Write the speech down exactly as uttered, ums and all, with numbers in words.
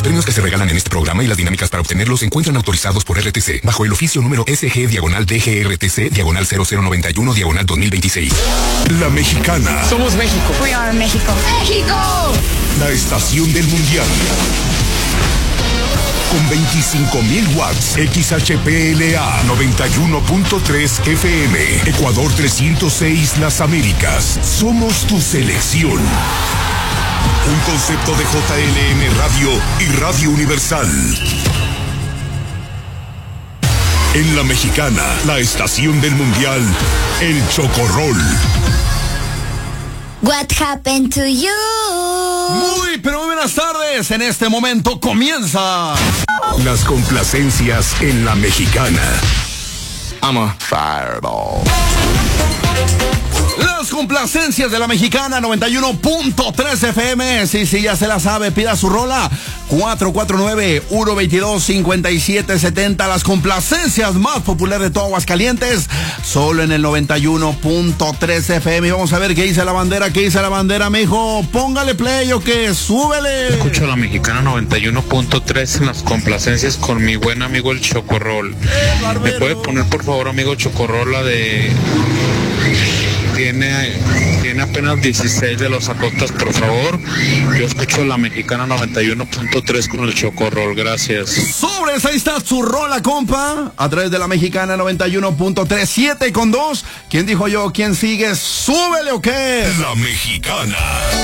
premios que se regalan en este programa y las dinámicas para obtenerlos se encuentran autorizados por R T C bajo el oficio número S G diagonal D G R T C diagonal cero cero noventa y uno diagonal dos mil veintiséis. La Mexicana. Somos México. We are México. ¡México! La estación del mundial. Con veinticinco mil watts, X H P L A noventa y uno punto tres F M, Ecuador trescientos seis Las Américas. Somos tu selección. Un concepto de J L M Radio y Radio Universal. En La Mexicana, la estación del mundial, el Chocorrol. What happened to you? Muy, pero muy buenas tardes. En este momento comienza las complacencias en La Mexicana. I'm a fireball. Las complacencias de La Mexicana noventa y uno punto tres F M. Sí, sí, ya se la sabe. Pida su rola. cuatro cuatro nueve, uno dos dos, cinco siete siete cero. Las complacencias más populares de todo Aguascalientes. Solo en el noventa y uno punto tres F M. Y vamos a ver qué dice la bandera. ¿Qué dice la bandera, mijo? Póngale play o que súbele. Escucho La Mexicana noventa y uno punto tres en las complacencias con mi buen amigo el Chocorrol. Eh, ¿Me puede poner por favor, amigo Chocorrol, la de... Tiene, tiene apenas dieciséis de los acotas, por favor? Yo escucho La Mexicana noventa y uno punto tres con el Chocorrol, gracias. Sobres, ahí está su rola, compa. A través de La Mexicana noventa y uno punto tres, siete con dos. ¿Quién dijo yo? ¿Quién sigue? ¿Súbele o qué? La Mexicana.